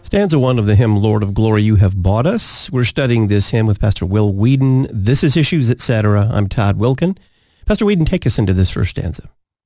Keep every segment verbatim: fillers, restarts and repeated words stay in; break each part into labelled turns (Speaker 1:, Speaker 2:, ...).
Speaker 1: Stanza one of the hymn, Lord of Glory, You Have Bought Us. We're studying this hymn with Pastor Will Whedon. This is Issues, et cetera. I'm Todd Wilkin. Pastor Whedon, take us into this first stanza.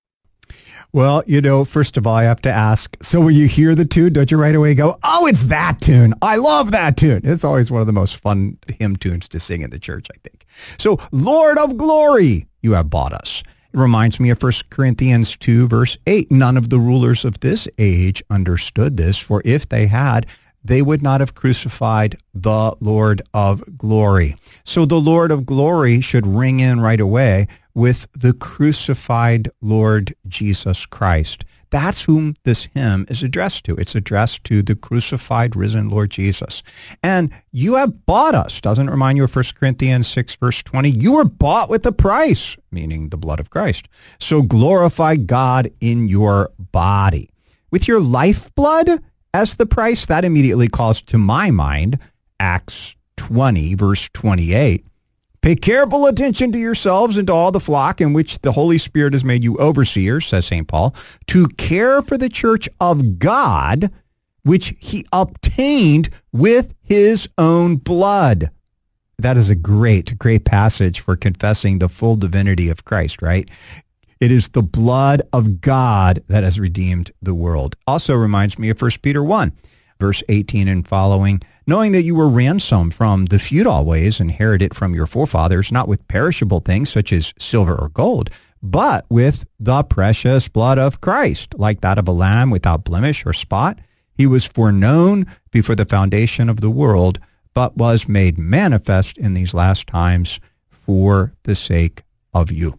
Speaker 2: Well, you know, first of all, I have to ask, so when you hear the tune, don't you right away go, oh, it's that tune. I love that tune. It's always one of the most fun hymn tunes to sing in the church, I think. So, Lord of Glory, You Have Bought Us. It reminds me of First Corinthians two, verse eight. None of the rulers of this age understood this, for if they had, they would not have crucified the Lord of Glory. So the Lord of Glory should ring in right away with the crucified Lord Jesus Christ. That's whom this hymn is addressed to. It's addressed to the crucified, risen Lord Jesus. And you have bought us. Doesn't it remind you of First Corinthians six, verse twenty? You were bought with a price, meaning the blood of Christ. So glorify God in your body. With your lifeblood as the price, that immediately calls to my mind Acts twenty, verse twenty-eight. Pay careful attention to yourselves and to all the flock in which the Holy Spirit has made you overseers, says Saint Paul, to care for the church of God, which he obtained with his own blood. That is a great, great passage for confessing the full divinity of Christ, right? It is the blood of God that has redeemed the world. Also reminds me of First Peter one, verse eighteen and following, knowing that you were ransomed from the futile ways inherited from your forefathers, not with perishable things such as silver or gold, but with the precious blood of Christ, like that of a lamb without blemish or spot. He was foreknown before the foundation of the world, but was made manifest in these last times for the sake of you.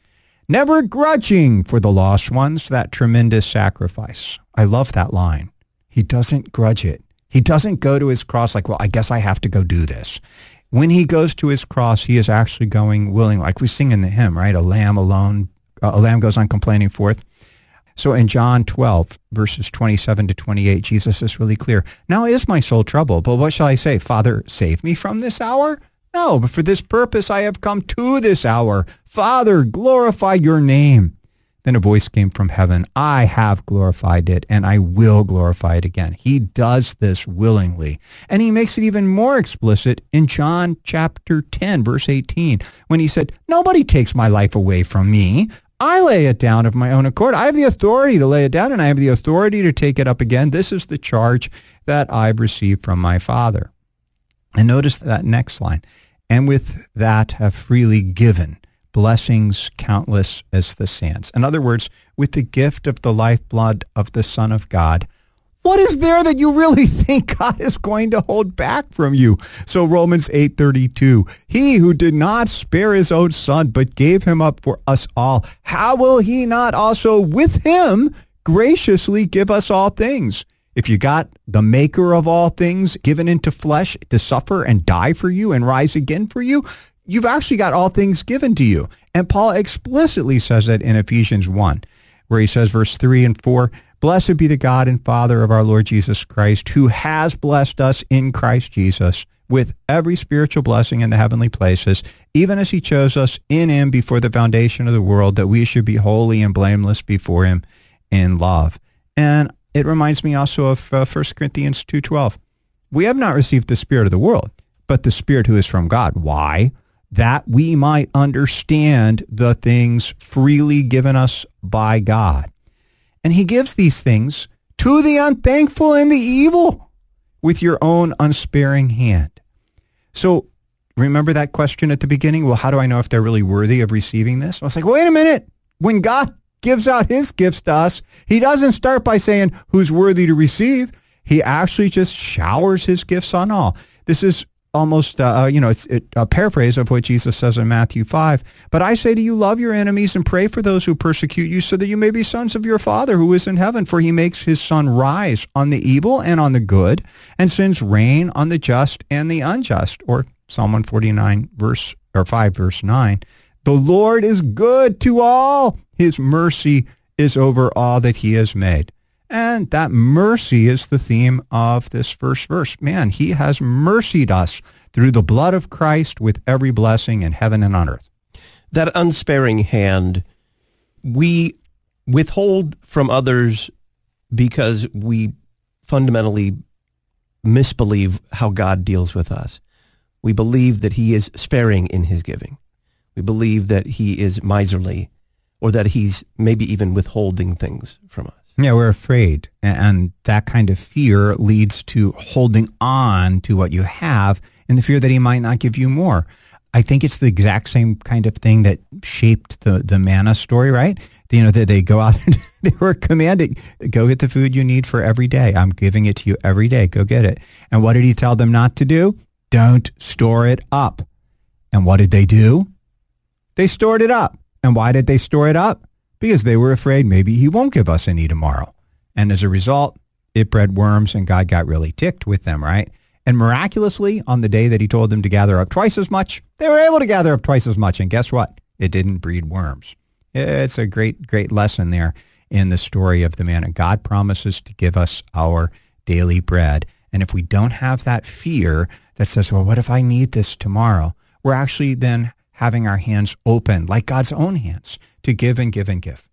Speaker 2: Never grudging for the lost ones that tremendous sacrifice. I love that line. He doesn't grudge it. He doesn't go to his cross like, well, I guess I have to go do this. When he goes to his cross, he is actually going willing, like we sing in the hymn, right? A lamb alone, uh, a lamb goes on complaining forth. So in John twelve, verses twenty-seven to twenty-eight, Jesus is really clear. Now is my soul troubled, but what shall I say? Father, save me from this hour? No, but for this purpose I have come to this hour. Father, glorify your name. Then a voice came from heaven. I have glorified it, and I will glorify it again. He does this willingly. And he makes it even more explicit in John chapter ten, verse eighteen, when he said, nobody takes my life away from me. I lay it down of my own accord. I have the authority to lay it down, and I have the authority to take it up again. This is the charge that I've received from my Father. And notice that next line. And with that have freely given blessings countless as the sands. In other words, with the gift of the lifeblood of the Son of God, what is there that you really think God is going to hold back from you? So Romans eight thirty-two, he who did not spare his own son, but gave him up for us all, how will he not also with him graciously give us all things? If you got the maker of all things given into flesh to suffer and die for you and rise again for you, you've actually got all things given to you. And Paul explicitly says that in Ephesians one, where he says, verse three and four, blessed be the God and Father of our Lord Jesus Christ, who has blessed us in Christ Jesus with every spiritual blessing in the heavenly places, even as he chose us in him before the foundation of the world, that we should be holy and blameless before him in love. And it reminds me also of uh, First Corinthians two twelve. We have not received the spirit of the world, but the Spirit who is from God. Why? That we might understand the things freely given us by God. And he gives these things to the unthankful and the evil with your own unsparing hand. So remember that question at the beginning? Well, how do I know if they're really worthy of receiving this? I was like, wait a minute. When God gives out his gifts to us, he doesn't start by saying who's worthy to receive. He actually just showers his gifts on all. This is almost, uh, you know, it's it, a paraphrase of what Jesus says in Matthew five. But I say to you, love your enemies and pray for those who persecute you, so that you may be sons of your Father who is in heaven. For he makes his sun rise on the evil and on the good, and sends rain on the just and the unjust. Or Psalm one forty-nine, verse or five, verse nine. The Lord is good to all. His mercy is over all that he has made. And that mercy is the theme of this first verse. Man, he has mercied us through the blood of Christ with every blessing in heaven and on earth.
Speaker 1: That unsparing hand, we withhold from others because we fundamentally misbelieve how God deals with us. We believe that he is sparing in his giving. We believe that he is miserly, or that he's maybe even withholding things from us.
Speaker 2: Yeah, we're afraid. And that kind of fear leads to holding on to what you have in the fear that he might not give you more. I think it's the exact same kind of thing that shaped the, the manna story, right? You know, they, they go out and they were commanding, go get the food you need for every day. I'm giving it to you every day. Go get it. And what did he tell them not to do? Don't store it up. And what did they do? They stored it up. And why did they store it up? Because they were afraid maybe he won't give us any tomorrow. And as a result, it bred worms and God got really ticked with them, right? And miraculously, on the day that he told them to gather up twice as much, they were able to gather up twice as much. And guess what? It didn't breed worms. It's a great, great lesson there in the story of the manna. God promises to give us our daily bread. And if we don't have that fear that says, well, what if I need this tomorrow? We're actually then having our hands open, like God's own hands, to give and give and give.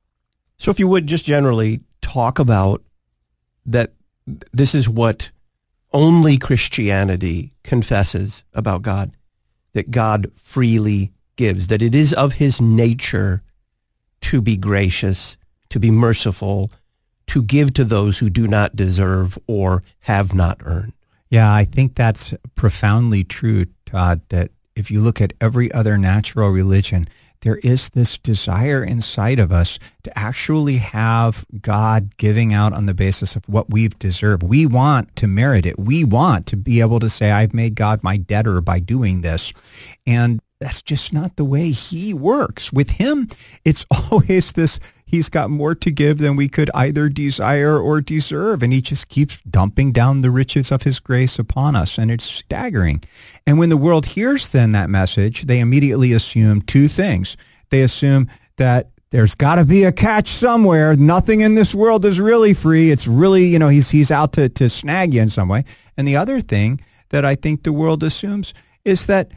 Speaker 1: So if you would just generally talk about that, this is what only Christianity confesses about God, that God freely gives, that it is of his nature to be gracious, to be merciful, to give to those who do not deserve or have not earned.
Speaker 2: Yeah, I think that's profoundly true, Todd, that if you look at every other natural religion, there is this desire inside of us to actually have God giving out on the basis of what we've deserved. We want to merit it. We want to be able to say, I've made God my debtor by doing this. And that's just not the way he works. With him, it's always this, he's got more to give than we could either desire or deserve. And he just keeps dumping down the riches of his grace upon us. And it's staggering. And when the world hears then that message, they immediately assume two things. They assume that there's got to be a catch somewhere. Nothing in this world is really free. It's really, you know, he's he's out to, to snag you in some way. And the other thing that I think the world assumes is that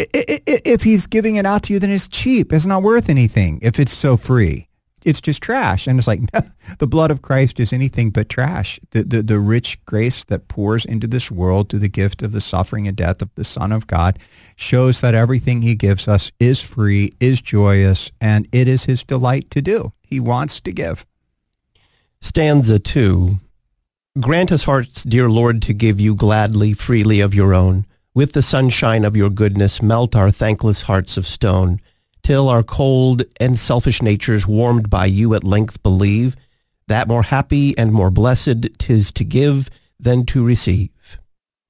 Speaker 2: if he's giving it out to you, then it's cheap. It's not worth anything if it's so free. It's just trash. And it's like, no, the blood of Christ is anything but trash. The, the, the rich grace that pours into this world through the gift of the suffering and death of the Son of God shows that everything he gives us is free, is joyous, and it is his delight to do. He wants to give.
Speaker 1: Stanza two. Grant us hearts, dear Lord, to give you gladly, freely of your own. With the sunshine of your goodness, melt our thankless hearts of stone, till our cold and selfish natures, warmed by you, at length believe that more happy and more blessed 'tis to give than to receive.